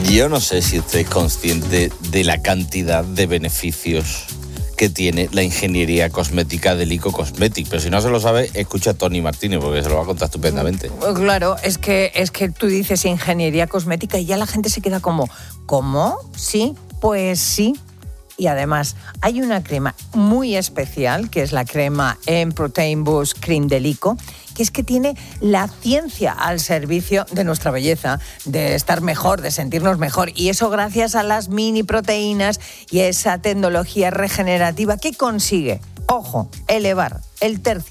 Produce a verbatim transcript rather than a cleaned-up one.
Yo no sé si usted es consciente de la cantidad de beneficios que tiene la ingeniería cosmética del Lico Cosmetics, pero si no se lo sabe, escucha a Tony Martínez porque se lo va a contar estupendamente. Claro, es que, es que tú dices ingeniería cosmética y ya la gente se queda como, ¿cómo? ¿Sí? Pues sí. Y además hay una crema muy especial, que es la crema en Protein Boost Cream de Lico, que es que tiene la ciencia al servicio de nuestra belleza, de estar mejor, de sentirnos mejor. Y eso gracias a las mini proteínas y esa tecnología regenerativa que consigue, ojo, elevar el tercio